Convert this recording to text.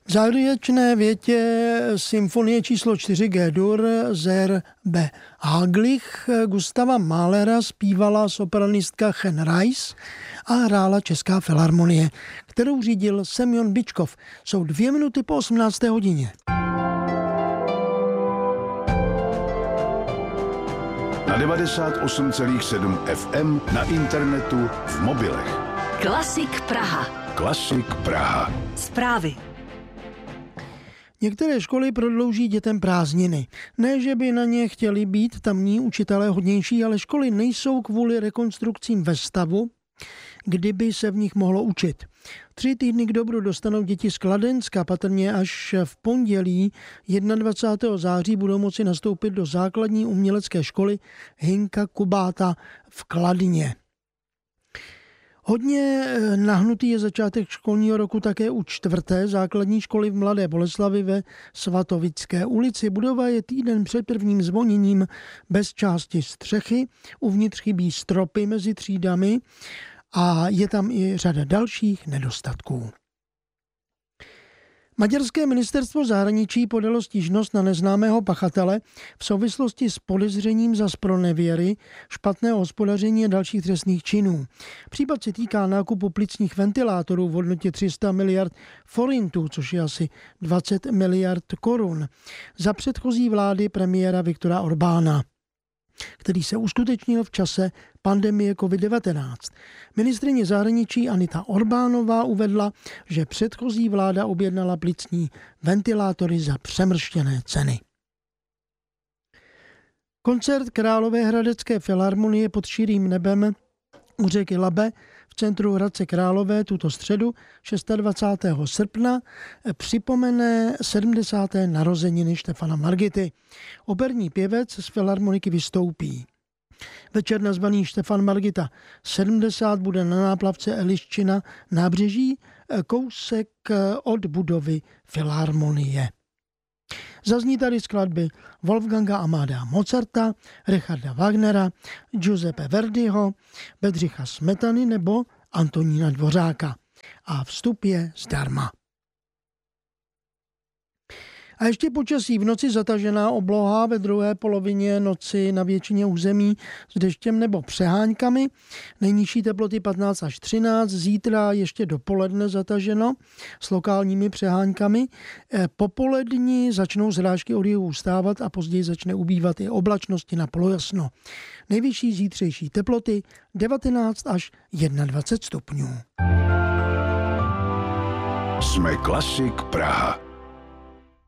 V závěrečné větě symfonie číslo 4 G-dur Sehr behaglich Gustava Mahlera zpívala sopranistka Chen Reis a hrála Česká filharmonie, kterou řídil Semjon Byčkov. Jsou 2 minuty po 18. hodině. Na 98,7 FM, na internetu, v mobilech. Klasik Praha. Klasik Praha. Zprávy. Některé školy prodlouží dětem prázdniny. Ne, že by na ně chtěli být tamní učitelé hodnější, ale školy nejsou kvůli rekonstrukcím ve stavu, kdyby se v nich mohlo učit. 3 týdny k dobru dostanou děti z Kladenska, patrně až v pondělí 21. září budou moci nastoupit do základní umělecké školy Hinka Kubáta v Kladně. Hodně nahnutý je začátek školního roku také u 4. základní školy v Mladé Boleslavi ve Svatovické ulici. Budova je týden před prvním zvoněním bez části střechy, uvnitř chybí stropy mezi třídami a je tam i řada dalších nedostatků. Maďarské ministerstvo zahraničí podalo stížnost na neznámého pachatele v souvislosti s podezřením za zpronevěry, špatného hospodaření a dalších trestných činů. Případ se týká nákupu plicních ventilátorů v hodnotě 300 miliard forintů, což je asi 20 miliard korun, za předchozí vlády premiéra Viktora Orbána, který se uskutečnil v čase pandemie COVID-19. Ministryně zahraničí Anita Orbánová uvedla, že předchozí vláda objednala plicní ventilátory za přemrštěné ceny. Koncert Královéhradecké filharmonie pod širým nebem u řeky Labe v centru Hradce Králové tuto středu 26. srpna připomene 70. narozeniny Štefana Margity. Operní pěvec z filharmoniky vystoupí. Večer nazvaný Štefan Margita 70 bude na náplavce Eliščina nábřeží, kousek od budovy filharmonie. Zazní tady skladby Wolfganga Amadea Mozarta, Richarda Wagnera, Giuseppe Verdiho, Bedřicha Smetany nebo Antonína Dvořáka. A vstup je zdarma. A ještě počasí. V noci zatažená obloha, ve druhé polovině noci na většině území s deštěm nebo přeháňkami. Nejnižší teploty 15 až 13, zítra ještě dopoledne zataženo s lokálními přeháňkami. Popolední začnou zrážky od jihu ustávat a později začne ubývat i oblačnosti na polojasno. Nejvyšší zítřejší teploty 19 až 21 stupňů. Jsme Klasik Praha.